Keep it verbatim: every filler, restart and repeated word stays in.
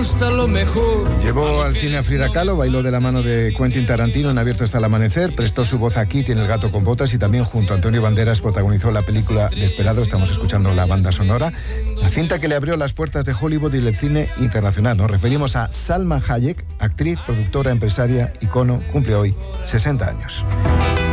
gusta lo mejor. Llevó al cine a Frida Kahlo, bailó de la mano de Quentin Tarantino en Abierto hasta el amanecer, prestó su voz aquí, tiene el gato con botas, y también junto a Antonio Banderas protagonizó la película Desperado. Estamos escuchando la banda sonora, la cinta que le abrió las puertas de Hollywood y del cine internacional. Nos referimos a Salma Hayek, actriz, productora, empresaria, icono, cumple hoy sesenta años.